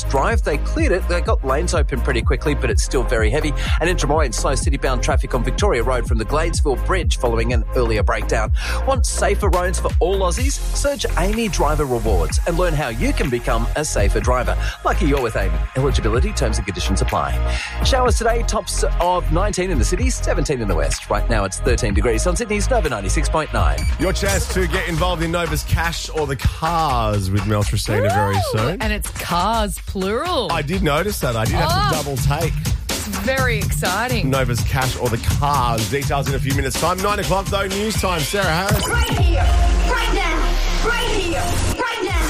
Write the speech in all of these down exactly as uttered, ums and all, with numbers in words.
Queens Drive. They cleared it. They got lanes open pretty quickly, but it's still very heavy. And in Drummoyne, slow city-bound traffic on Victoria Road from the Gladesville Bridge following an earlier breakdown. Want safer roads for all Aussies? Search Amy Driver Rewards and learn how you can become a safer driver. Lucky you're with Amy. Eligibility, terms and conditions apply. Showers today, tops of nineteen in the city, seventeen in the west. Right now it's thirteen degrees on Sydney's Nova ninety-six point nine. Your chance to get involved in Nova's Cash or the Cars with Mel Tristina very soon. And it's cars, plural. I did notice that. I did have Oh. to double take. It's very exciting. Nova's Cash or the Cars. Details in a few minutes' time. Nine o'clock, though, news time. Sarah Harris. Right here, right now, right here, right now.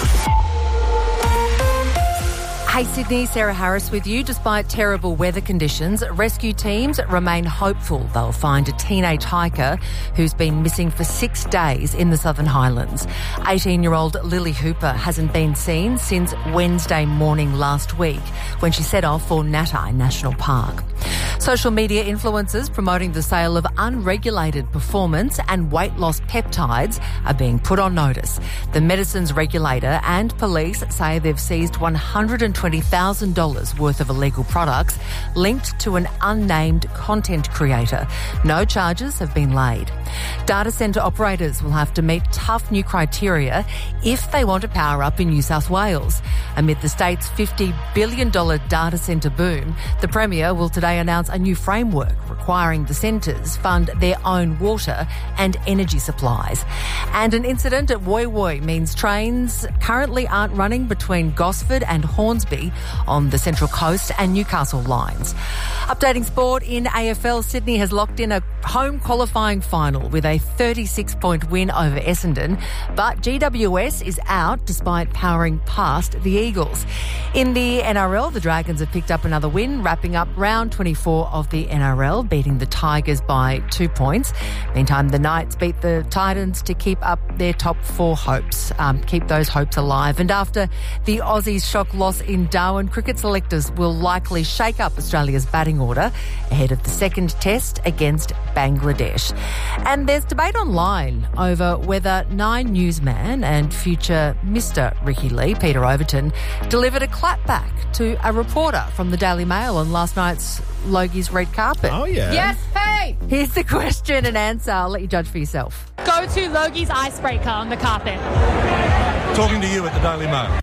Hey Sydney, Sarah Harris with you. Despite terrible weather conditions, rescue teams remain hopeful they'll find a teenage hiker who's been missing for six days in the Southern Highlands. eighteen-year-old Lily Hooper hasn't been seen since Wednesday morning last week when she set off for Natai National Park. Social media influencers promoting the sale of unregulated performance and weight loss peptides are being put on notice. The medicines regulator and police say they've seized one hundred twenty thousand dollars worth of illegal products linked to an unnamed content creator. No charges have been laid. Data centre operators will have to meet tough new criteria if they want to power up in New South Wales. Amid the state's fifty billion dollars data centre boom, the Premier will today announce a new framework requiring the centres fund their own water and energy supplies. And an incident at Woy Woy means trains currently aren't running between Gosford and Hornsby on the Central Coast and Newcastle lines. Updating sport in A F L, Sydney has locked in a home qualifying final with a thirty-six point win over Essendon, but G W S is out despite powering past the Eagles. In the N R L, the Dragons have picked up another win, wrapping up round twenty-four of the N R L, beating the Tigers by two points. Meantime, the Knights beat the Titans to keep up their top four hopes, um, keep those hopes alive. And after the Aussies' shock loss in Darwin, cricket selectors will likely shake up Australia's batting order ahead of the second test against Bangladesh. And there's debate online over whether Nine newsman and future Mister Ricky Lee, Peter Overton, delivered a clapback to a reporter from the Daily Mail on last night's Logie's red carpet. Oh, yeah. Yes, hey! Here's the question and answer. I'll let you judge for yourself. Go to Logie's icebreaker on the carpet. Talking to you at the Daily Mail.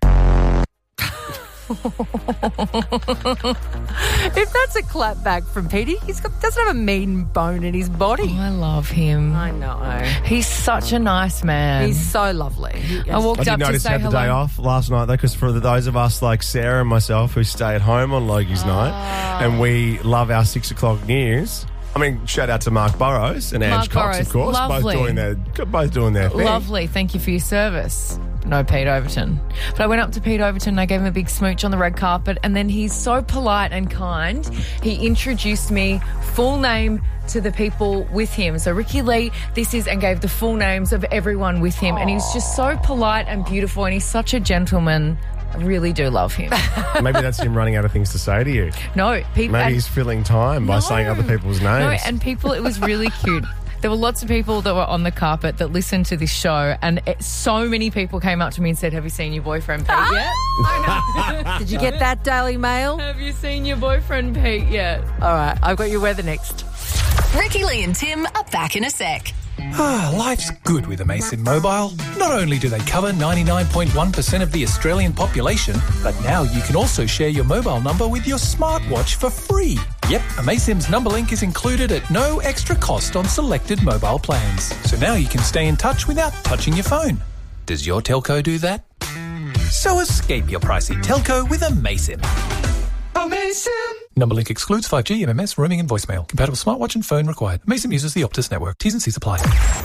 If that's a clapback from Petey, he doesn't have a mean bone in his body. I love him. I know. He's such a nice man. He's so lovely. He- I walked I did up to notice say you had the hello. day off last night, though, because for those of us like Sarah and myself who stay at home on Logie's night and we love our six o'clock news. I mean, shout out to Mark Burrows and Mark Ange Cox, Burrows, of course, lovely. both doing their both doing their thing. Lovely. Thank you for your service. No, Pete Overton. But I went up to Pete Overton and I gave him a big smooch on the red carpet, and then he's so polite and kind. He introduced me full name to the people with him. So Ricky Lee, this is, and gave the full names of everyone with him. Aww. And he's just so polite and beautiful, and he's such a gentleman. I really do love him. Maybe that's him running out of things to say to you. No, Pete. Maybe and, he's filling time by no, saying other people's names. No, and people, it was really cute. There were lots of people that were on the carpet that listened to this show, and it, so many people came up to me and said, have you seen your boyfriend Pete yet? I know. Did you get that, Daily Mail? Have you seen your boyfriend Pete yet? All right, I've got your weather next. Ricky Lee and Tim are back in a sec. Ah, life's good with Amazon Mobile. Not only do they cover ninety-nine point one percent of the Australian population, but now you can also share your mobile number with your smartwatch for free. Yep, Amazon's number link is included at no extra cost on selected mobile plans. So now you can stay in touch without touching your phone. Does your telco do that? So escape your pricey telco with Amazon. Amazon! Number link excludes five G, M M S, roaming and voicemail. Compatible smartwatch and phone required. Amazon uses the Optus network. T's and C's apply.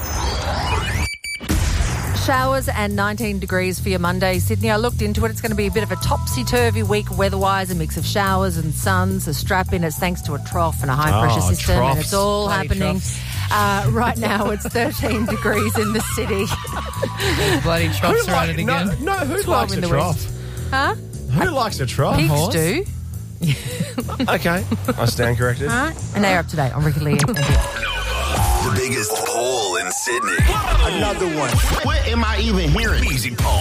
Showers and nineteen degrees for your Monday, Sydney. I looked into it. It's going to be a bit of a topsy-turvy week weather-wise, a mix of showers and suns. A strap in, it's thanks to a trough and a high-pressure Oh, system, troughs. and it's all Bloody happening. Uh, right now, it's thirteen degrees in the city. Bloody troughs Who are at like- it no, again. no, who twelve likes in a the trough? west. Huh? Who likes a trough? Pigs horse? do. Okay, I stand corrected. All right. And they're up to date on Ricky Lee and Tim. The biggest poll in Sydney. Another one. What am I even hearing? Easy poll.